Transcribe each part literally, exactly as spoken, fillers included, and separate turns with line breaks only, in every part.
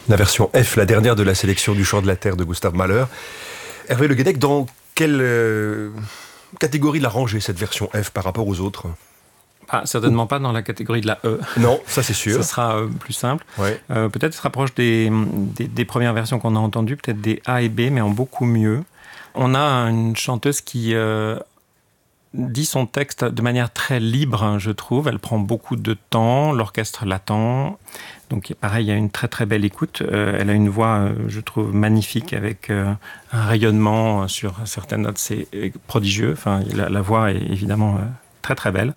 La version F, la dernière de la sélection du Chant de la Terre de Gustav Mahler. Hervé Le Guenec, dans quelle euh, catégorie l'a rangée cette version F par rapport aux autres ?
Ah, certainement pas dans la catégorie de la E.
Non, ça c'est sûr.
Ce sera euh, plus simple.
Ouais.
Euh, peut-être se rapproche des, des, des premières versions qu'on a entendues, peut-être des A et B, mais en beaucoup mieux. On a une chanteuse qui euh, dit son texte de manière très libre, je trouve. Elle prend beaucoup de temps, l'orchestre l'attend. Donc pareil, il y a une très très belle écoute. Euh, elle a une voix, euh, je trouve, magnifique, avec euh, un rayonnement sur certaines notes. C'est prodigieux. Enfin, la, la voix est évidemment euh, très très belle.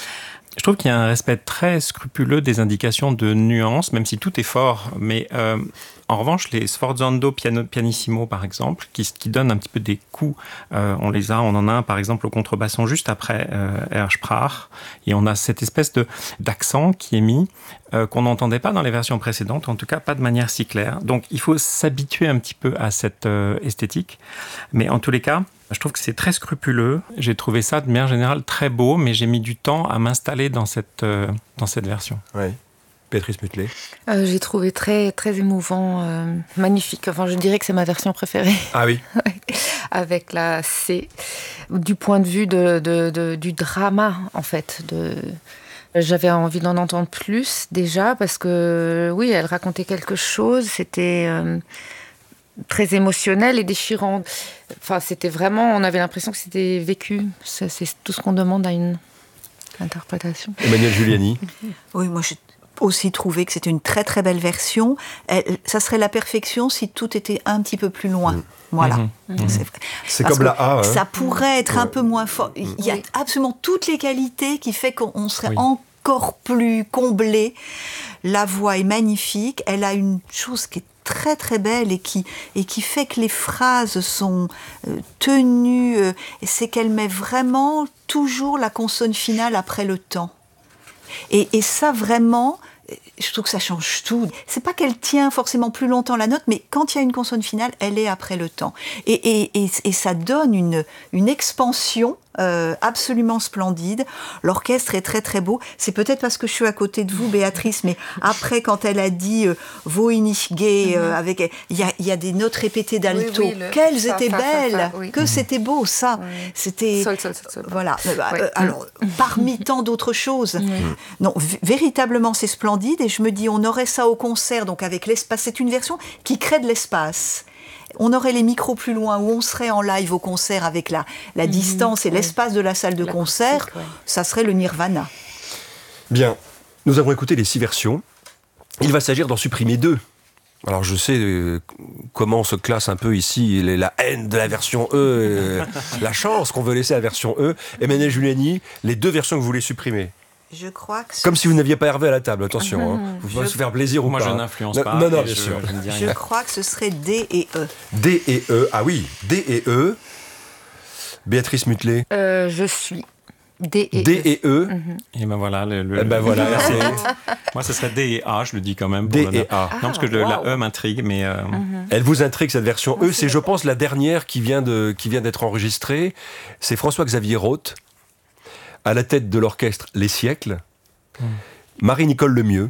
Je trouve qu'il y a un respect très scrupuleux des indications de nuances, même si tout est fort. Mais euh, en revanche, les sforzando piano, pianissimo, par exemple, qui, qui donnent un petit peu des coups, euh, on les a, on en a un, par exemple, au contrebasson juste après euh, Er sprach. Et on a cette espèce de, d'accent qui est mis, euh, qu'on n'entendait pas dans les versions précédentes, en tout cas pas de manière si claire. Donc il faut s'habituer un petit peu à cette euh, esthétique. Mais en tous les cas, je trouve que c'est très scrupuleux. J'ai trouvé ça de manière générale très beau, mais j'ai mis du temps à m'installer dans cette, euh, dans cette version.
Oui. Béatrice Mutelet.
Euh, j'ai trouvé très, très émouvant, euh, magnifique. Enfin, je dirais que c'est ma version préférée.
Ah oui.
Avec la C. Du point de vue de, de, de, du drama, en fait. De... J'avais envie d'en entendre plus, déjà, parce que, oui, elle racontait quelque chose. C'était... Euh, très émotionnel et déchirant. Enfin, c'était vraiment, on avait l'impression que c'était vécu. C'est, c'est tout ce qu'on demande à une interprétation.
Emmanuelle Giuliani.
Oui, moi j'ai aussi trouvé que c'était une très très belle version. Elle, ça serait la perfection si tout était un petit peu plus loin. Mmh. Voilà. Mmh.
C'est, vrai. C'est comme la A. Hein.
Ça pourrait être
ouais.
un peu moins fort. Il y a oui. absolument toutes les qualités qui fait qu'on serait oui. encore plus comblé. La voix est magnifique. Elle a une chose qui est très très belle et qui, et qui fait que les phrases sont euh, tenues, euh, c'est qu'elle met vraiment toujours la consonne finale après le temps. Et, et ça vraiment, je trouve que ça change tout. C'est pas qu'elle tient forcément plus longtemps la note, mais quand il y a une consonne finale, elle est après le temps. Et, et, et, et ça donne une, une expansion Euh, absolument splendide. L'orchestre est très très beau. C'est peut-être parce que je suis à côté de vous, Béatrice, mais après, quand elle a dit euh, Wo ich gehe, euh, avec, il y a, y a des notes répétées d'alto. Oui, oui, le, Quelles ça, étaient ça, belles, ça, ça, oui. que mmh. c'était beau, ça. Oui. C'était sol, sol, sol, sol. Voilà. Oui. Euh, alors, parmi tant d'autres choses. Oui. Non, v- véritablement, c'est splendide. Et je me dis, on aurait ça au concert, donc avec l'espace. C'est une version qui crée de l'espace. On aurait les micros plus loin, où on serait en live au concert avec la, la mmh, distance et ouais. l'espace de la salle de la concert, ouais. ça serait le nirvana.
Bien, nous avons écouté les six versions. Il va s'agir d'en supprimer deux. Alors je sais euh, comment se classe un peu ici la haine de la version E, euh, la chance qu'on veut laisser à la version E. Emmanuelle Giuliani, les deux versions que vous voulez supprimer.
Je crois que
Comme si vous n'aviez pas Hervé à la table, attention. Mmh. Hein. Vous pouvez je... se faire plaisir ou
Moi,
pas.
Moi, je n'influence
non,
pas.
Non, non, bien
je,
sûr.
Je,
je, je crois que ce serait D et E.
D et E, ah oui, D et E. Béatrice Mutelet.
Euh, je suis D et E.
D et E.
Mmh. Et ben voilà. Le, le,
et ben voilà.
Moi, ce serait D et A, je le dis quand même.
D et A.
Non, parce que le, wow. la E m'intrigue, mais... Euh...
Mmh. Elle vous intrigue, cette version E. C'est, je pense, la dernière qui vient, de, qui vient d'être enregistrée. C'est François-Xavier Roth, à la tête de l'orchestre Les Siècles. Mmh. Marie-Nicole Lemieux,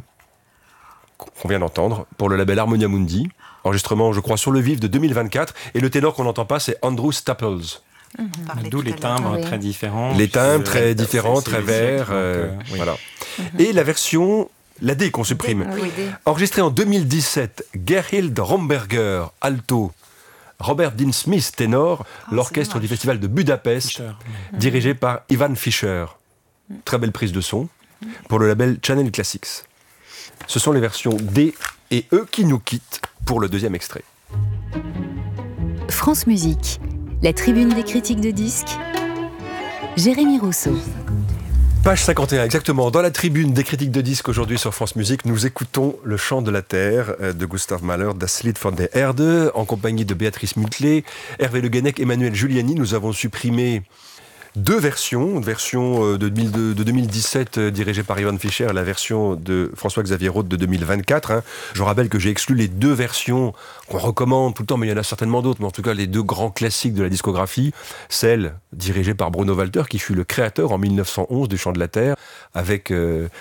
qu'on vient d'entendre, pour le label Harmonia Mundi. Enregistrement, je crois, sur le vif de deux mille vingt-quatre. Et le ténor qu'on n'entend pas, c'est Andrew Staples.
Mmh. D'où les timbres oui. très différents.
Les timbres très différents, très verts. Euh, euh, oui. Voilà. Mmh. Et la version, la D qu'on supprime. D, oui, D. Enregistrée en deux mille dix-sept, Gerhild Romberger, alto. Robert Dean Smith, ténor, oh, l'orchestre du festival de Budapest, Fischer. dirigé mmh. par Ivan Fischer. Très belle prise de son. Pour le label Channel Classics. Ce sont les versions D et E qui nous quittent pour le deuxième extrait.
France Musique, la tribune des critiques de disques. Jérémy Rousseau.
Page cinquante et un, exactement. Dans la tribune des critiques de disques aujourd'hui sur France Musique, nous écoutons Le Chant de la Terre de Gustav Mahler, Das Lied von der Erde, en compagnie de Béatrice Mutelet, Hervé Le Guenec, Emmanuelle Giuliani. Nous avons supprimé deux versions, une version de, de, de deux mille dix-sept euh, dirigée par Ivan Fischer et la version de François-Xavier Roth de deux mille vingt-quatre. Hein. Je rappelle que j'ai exclu les deux versions qu'on recommande tout le temps, mais il y en a certainement d'autres, mais en tout cas les deux grands classiques de la discographie, celle dirigée par Bruno Walter, qui fut le créateur en mille neuf cent onze du Chant de la Terre, avec euh,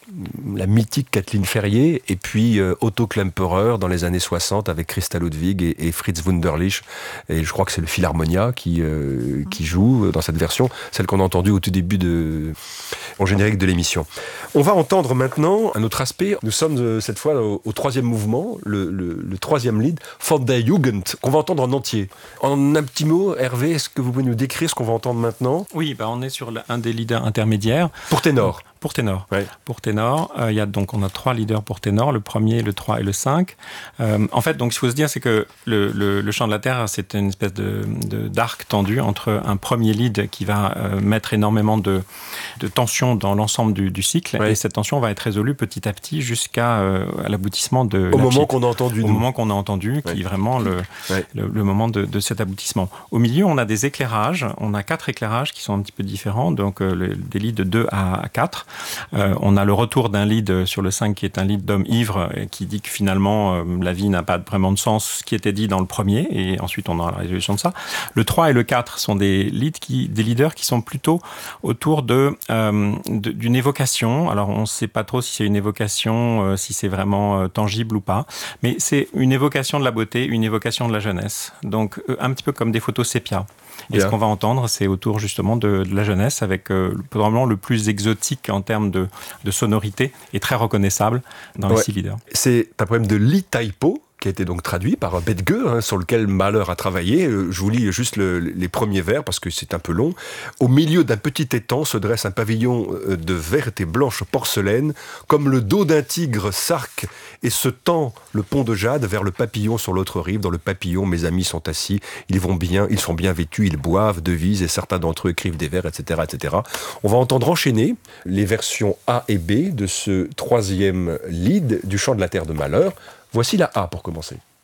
la mythique Kathleen Ferrier, et puis euh, Otto Klemperer dans les années soixante avec Christa Ludwig et, et Fritz Wunderlich. Et je crois que c'est le Philharmonia qui, euh, qui joue dans cette version, celle qu'on a entendue au tout début de, en générique de l'émission. On va entendre maintenant un autre aspect. Nous sommes euh, cette fois au, au troisième mouvement, le, le, le troisième lead, Von der Jugend, qu'on va entendre en entier. En un petit mot, Hervé, est-ce que vous pouvez nous décrire ce qu'on va entendre maintenant ?
Oui, bah on est sur un des leaders intermédiaires.
Pour ténor.
Pour ténor.
Ouais.
Pour ténor, euh, il y a donc on a trois leaders pour ténor, le premier, le trois et le cinq. Euh, en fait, donc ce qu'il faut se dire, c'est que le, le, le chant de la terre, c'est une espèce de, de d'arc tendu entre un premier lead qui va euh, mettre énormément de, de tension dans l'ensemble du, du cycle, ouais. Et cette tension va être résolue petit à petit jusqu'à euh, à l'aboutissement de
au
la
moment
pchit.
qu'on a entendu.
Au
nous.
moment qu'on a entendu, ouais. Qui est vraiment le,
ouais.
le, le moment de, de cet aboutissement. Au milieu, on a des éclairages. On a quatre éclairages qui sont un petit peu différents, donc euh, le, des leads de deux à quatre. Euh, on On a le retour d'un lead sur le cinq qui est un lead d'homme ivre et qui dit que finalement euh, la vie n'a pas vraiment de sens, ce qui était dit dans le premier, et ensuite on a la résolution de ça. Le trois et le quatre sont des leads qui, des leaders qui sont plutôt autour de, euh, de d'une évocation. Alors on ne sait pas trop si c'est une évocation, euh, si c'est vraiment euh, tangible ou pas, mais c'est une évocation de la beauté, une évocation de la jeunesse. Donc euh, un petit peu comme des photos sépia. Et Bien. Ce qu'on va entendre, c'est autour justement de, de la jeunesse, avec euh, probablement le plus exotique en termes de, de sonorité et très reconnaissable dans ouais. les six leaders.
C'est un problème de Lee Taipo, qui a été donc traduit par Bedge, hein, sur lequel Mahler a travaillé. Je vous lis juste le, les premiers vers, parce que c'est un peu long. Au milieu d'un petit étang se dresse un pavillon de verte et blanche porcelaine, comme le dos d'un tigre s'arc et se tend le pont de jade vers le papillon sur l'autre rive. Dans le papillon, mes amis sont assis, ils vont bien, ils sont bien vêtus, ils boivent, devisent, et certains d'entre eux écrivent des vers, et cetera, et cetera. On va entendre enchaîner les versions A et B de ce troisième lead du chant de la terre de Mahler. Voici la A pour commencer.